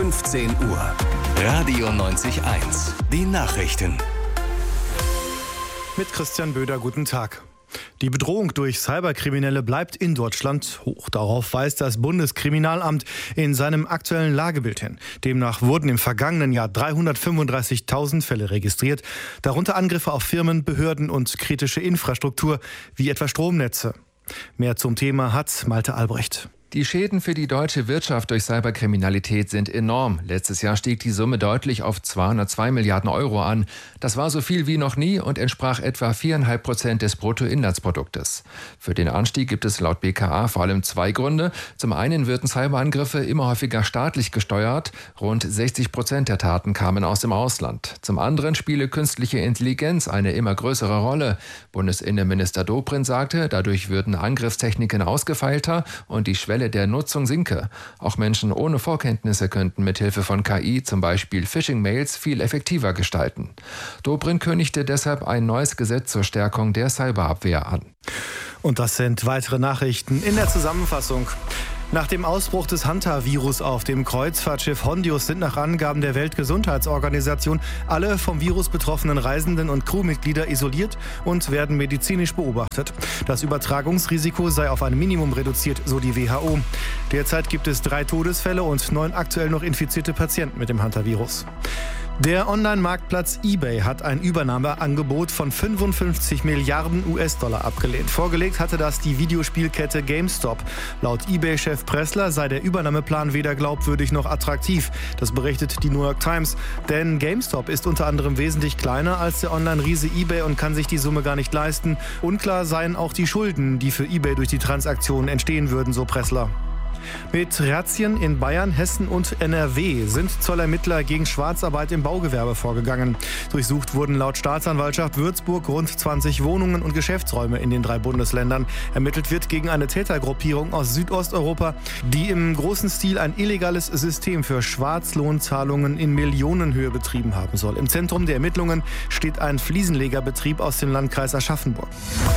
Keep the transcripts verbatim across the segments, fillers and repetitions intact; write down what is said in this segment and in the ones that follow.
fünfzehn Uhr. Radio neunzig eins. Die Nachrichten. Mit Christian Böder, guten Tag. Die Bedrohung durch Cyberkriminelle bleibt in Deutschland hoch. Darauf weist das Bundeskriminalamt in seinem aktuellen Lagebild hin. Demnach wurden im vergangenen Jahr dreihundertfünfunddreißigtausend Fälle registriert, darunter Angriffe auf Firmen, Behörden und kritische Infrastruktur wie etwa Stromnetze. Mehr zum Thema hat Malte Albrecht. Die Schäden für die deutsche Wirtschaft durch Cyberkriminalität sind enorm. Letztes Jahr stieg die Summe deutlich auf zweihundertzwei Milliarden Euro an. Das war so viel wie noch nie und entsprach etwa vier Komma fünf Prozent des Bruttoinlandsproduktes. Für den Anstieg gibt es laut B K A vor allem zwei Gründe. Zum einen wirden Cyberangriffe immer häufiger staatlich gesteuert. Rund sechzig Prozent der Taten kamen aus dem Ausland. Zum anderen spiele künstliche Intelligenz eine immer größere Rolle. Bundesinnenminister Dobrindt sagte, dadurch würden Angriffstechniken ausgefeilter und die Schwelle der Nutzung sinke. Auch Menschen ohne Vorkenntnisse könnten mithilfe von K I zum Beispiel Phishing-Mails viel effektiver gestalten. Dobrindt kündigte deshalb ein neues Gesetz zur Stärkung der Cyberabwehr an. Und das sind weitere Nachrichten in der Zusammenfassung. Nach dem Ausbruch des Hanta-Virus auf dem Kreuzfahrtschiff Hondius sind nach Angaben der Weltgesundheitsorganisation alle vom Virus betroffenen Reisenden und Crewmitglieder isoliert und werden medizinisch beobachtet. Das Übertragungsrisiko sei auf ein Minimum reduziert, so die W H O. Derzeit gibt es drei Todesfälle und neun aktuell noch infizierte Patienten mit dem Hanta-Virus. Der Online-Marktplatz eBay hat ein Übernahmeangebot von fünfundfünfzig Milliarden U S-Dollar abgelehnt. Vorgelegt hatte das die Videospielkette GameStop. Laut eBay-Chef Pressler sei der Übernahmeplan weder glaubwürdig noch attraktiv. Das berichtet die New York Times. Denn GameStop ist unter anderem wesentlich kleiner als der Online-Riese eBay und kann sich die Summe gar nicht leisten. Unklar seien auch die Schulden, die für eBay durch die Transaktionen entstehen würden, so Pressler. Mit Razzien in Bayern, Hessen und N R W sind Zollermittler gegen Schwarzarbeit im Baugewerbe vorgegangen. Durchsucht wurden laut Staatsanwaltschaft Würzburg rund zwanzig Wohnungen und Geschäftsräume in den drei Bundesländern. Ermittelt wird gegen eine Tätergruppierung aus Südosteuropa, die im großen Stil ein illegales System für Schwarzlohnzahlungen in Millionenhöhe betrieben haben soll. Im Zentrum der Ermittlungen steht ein Fliesenlegerbetrieb aus dem Landkreis Aschaffenburg.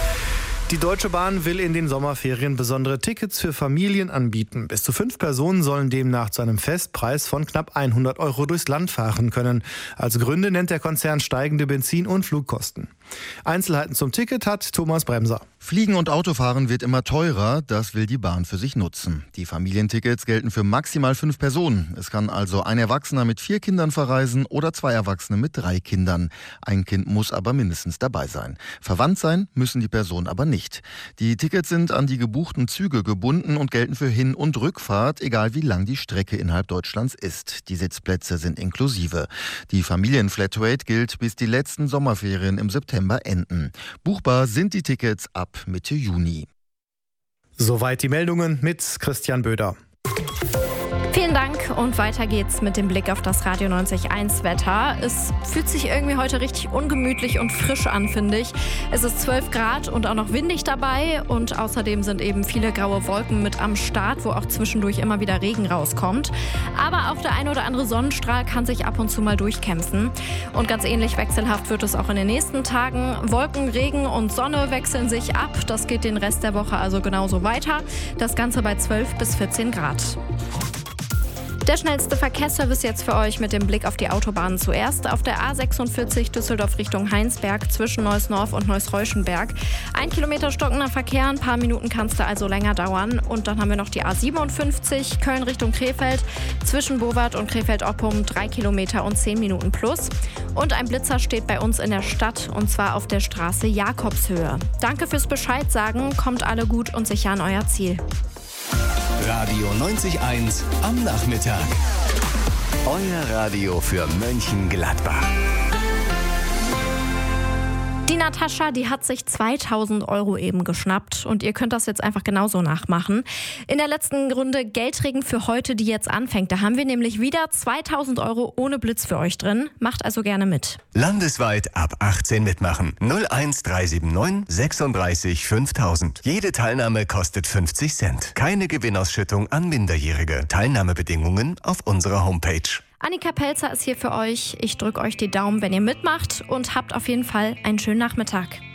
Die Deutsche Bahn will in den Sommerferien besondere Tickets für Familien anbieten. Bis zu fünf Personen sollen demnach zu einem Festpreis von knapp hundert Euro durchs Land fahren können. Als Gründe nennt der Konzern steigende Benzin- und Flugkosten. Einzelheiten zum Ticket hat Thomas Bremser. Fliegen und Autofahren wird immer teurer, das will die Bahn für sich nutzen. Die Familientickets gelten für maximal fünf Personen. Es kann also ein Erwachsener mit vier Kindern verreisen oder zwei Erwachsene mit drei Kindern. Ein Kind muss aber mindestens dabei sein. Verwandt sein müssen die Personen aber nicht. Die Tickets sind an die gebuchten Züge gebunden und gelten für Hin- und Rückfahrt, egal wie lang die Strecke innerhalb Deutschlands ist. Die Sitzplätze sind inklusive. Die Familienflatrate gilt bis die letzten Sommerferien im September enden. Buchbar sind die Tickets ab Mitte Juni. Soweit die Meldungen mit Christian Böder. Vielen Dank und weiter geht's mit dem Blick auf das Radio neunzig Komma eins Wetter. Es fühlt sich irgendwie heute richtig ungemütlich und frisch an, finde ich. Es ist zwölf Grad und auch noch windig dabei und außerdem sind eben viele graue Wolken mit am Start, wo auch zwischendurch immer wieder Regen rauskommt. Aber auch der ein oder andere Sonnenstrahl kann sich ab und zu mal durchkämpfen. Und ganz ähnlich wechselhaft wird es auch in den nächsten Tagen. Wolken, Regen und Sonne wechseln sich ab. Das geht den Rest der Woche also genauso weiter. Das Ganze bei zwölf bis vierzehn Grad. Der schnellste Verkehrsservice jetzt für euch mit dem Blick auf die Autobahnen zuerst. Auf der A sechsundvierzig Düsseldorf Richtung Heinsberg zwischen Neuss-Norf und Neuss-Reuschenberg. Ein Kilometer stockender Verkehr, ein paar Minuten kann es da also länger dauern. Und dann haben wir noch die A siebenundfünfzig Köln Richtung Krefeld zwischen Bowart und Krefeld-Oppum drei Kilometer und zehn Minuten plus. Und ein Blitzer steht bei uns in der Stadt und zwar auf der Straße Jakobshöhe. Danke fürs Bescheid sagen, kommt alle gut und sicher an euer Ziel. Radio neunzig Komma eins am Nachmittag. Euer Radio für Mönchengladbach. Die Natascha, die hat sich zweitausend Euro eben geschnappt und ihr könnt das jetzt einfach genauso nachmachen. In der letzten Runde Geldregen für heute, die jetzt anfängt, da haben wir nämlich wieder zweitausend Euro ohne Blitz für euch drin. Macht also gerne mit. Landesweit ab achtzehn mitmachen. null eins drei sieben neun sechsunddreißig fünftausend. Jede Teilnahme kostet fünfzig Cent. Keine Gewinnausschüttung an Minderjährige. Teilnahmebedingungen auf unserer Homepage. Annika Pelzer ist hier für euch. Ich drücke euch die Daumen, wenn ihr mitmacht und habt auf jeden Fall einen schönen Nachmittag.